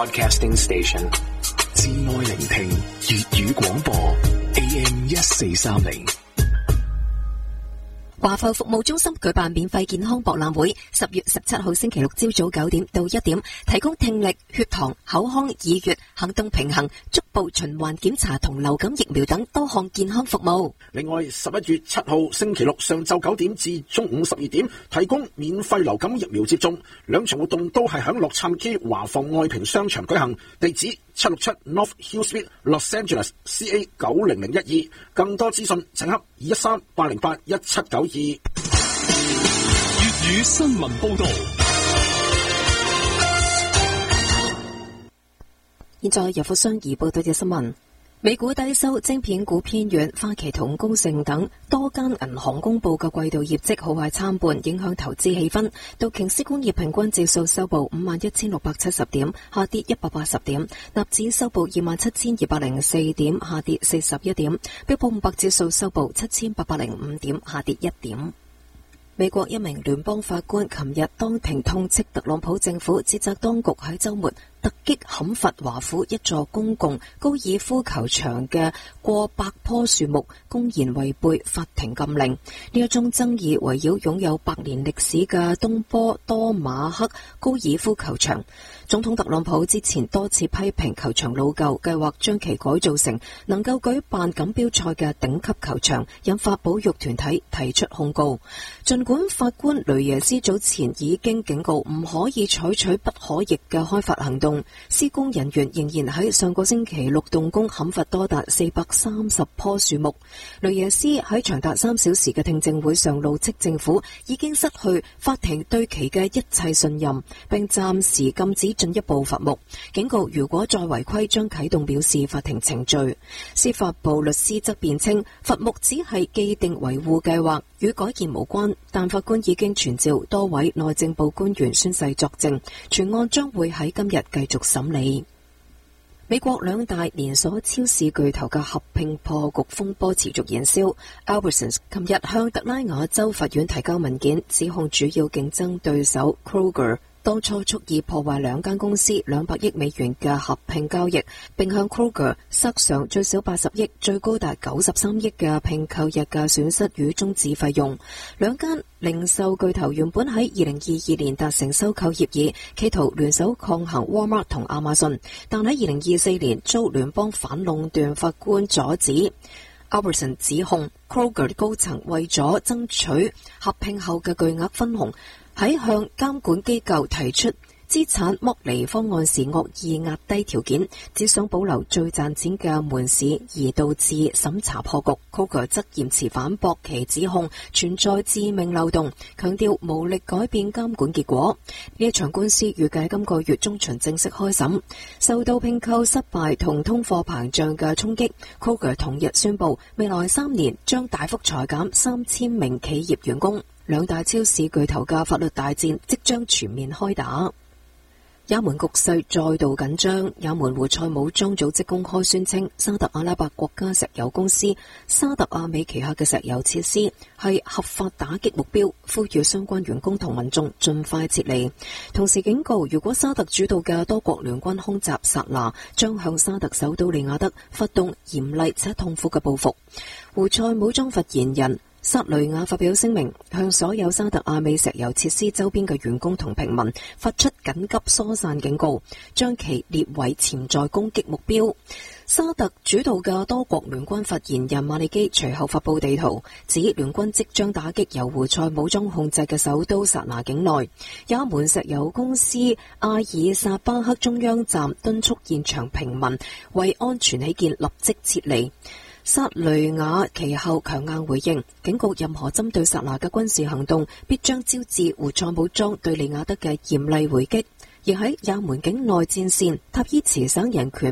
Broadcasting Station 至愛聆聽粵語廣播 AM 1430。 華埠服務中心舉辦免費健康博覽會，10月17號星期六朝早9點到1點，提供聽力、血糖、口腔、耳穴、行動平衡、足部循環檢查同流感疫苗等多項健康服務。 另外11月7號星期六上晝9點至中午12點，提供免費流感疫苗接種，兩場活動都係響洛杉磯華埠愛平商場舉行，地址767 North Hill Street Los Angeles CA 90012。更多資訊請洽213-808-1792。 粵語新聞報道。 現在由富商而報道嘅新聞。美股低收，晶片股偏軟，花旗同高盛等多間銀行公布嘅季度業績好壞參半，影響投資氣氛。道瓊斯工業平均指數收報51,670點，下跌180點；納指收報27,204點，下跌41點；標普500指數收報7,805點，下跌1點。美國一名聯邦法官琴日當庭痛斥特朗普政府，指責當局喺週末突擊砍伐華府一座公共高爾夫球場嘅過百棵樹木，公然違背法庭禁令。呢一宗爭議圍繞擁有100年歷史嘅東波多馬克高爾夫球場。總統特朗普之前多次批評球場老舊，計劃將其改造成能夠舉辦錦標賽嘅頂級球場，引發保育團體提出控告。儘管法官雷耶斯早前已經警告唔可以採取不可逆嘅開發行動，施工人員仍然喺上個星期六動工砍伐多達430棵樹木。雷耶斯喺長達3小時嘅聽證會上怒斥政府已經失去法庭對其嘅一切信任，並暫時禁止進一步伐木，警告如果再違規將啟動藐視法庭程序。司法部律師則辯稱伐木只係既定維護計劃，與改建無關，但法官已經傳召多位內政部官員宣誓作證，全案將會喺今日繼續審理。美國兩大連鎖超市巨頭嘅合併破局風波持續燃燒。Albertsons 琴日向特拉瓦州法院提交文件，指控主要競爭對手 Kroger當初蓄意破壞兩間公司200億美元嘅合併交易，並向 Kroger 塞上最少80億、最高達93億嘅併購日嘅損失與終止費用。兩間零售巨頭原本喺2022年達成收購協議，企圖聯手抗衡 Walmart 同亞馬遜，但喺2024年遭聯邦反壟斷法官阻止。Albertsons 指控 Kroger 高層為咗爭取合併後嘅巨額分紅，喺向監管機構提出資產剝離方案時惡意壓低條件，只想保留最賺錢嘅門市，而導致審查破局。Kroger 則嚴詞反駁其指控存在致命漏洞，強調無力改變監管結果。呢一場官司預計今個月中旬正式開審。受到併購失敗同通貨膨脹嘅衝擊， Kroger 同日宣布未來3年將大幅裁減3000名企業員工。兩大超市巨頭嘅法律大戰即將全面開打。也門局勢再度緊張，也門胡塞武裝組織公開宣稱，沙特阿拉伯國家石油公司沙特阿美旗下嘅石油設施係合法打擊目標，呼籲相關員工同民眾盡快撤離。同時警告，如果沙特主導嘅多國聯軍空襲薩那，將向沙特首都利雅得發動嚴厲且痛苦嘅報復。胡塞武裝發言人薩雷亞發表聲明，向所有沙特阿美石油設施周邊嘅員工同平民發出緊急疏散警告，將其列為潛在攻擊目標。沙特主導嘅多國聯軍發言人馬利基隨後發布地圖，指聯軍即將打擊由胡塞武裝控制嘅首都薩那境內。也門石油公司阿爾薩巴克中央站敦促現場平民為安全起見立即撤離。薩雷亞其後強硬回應，警告任何針對薩那嘅軍事行動必將招致胡塞武裝對利雅得嘅嚴厲回擊。而喺也門境內戰線，塔伊茨省人權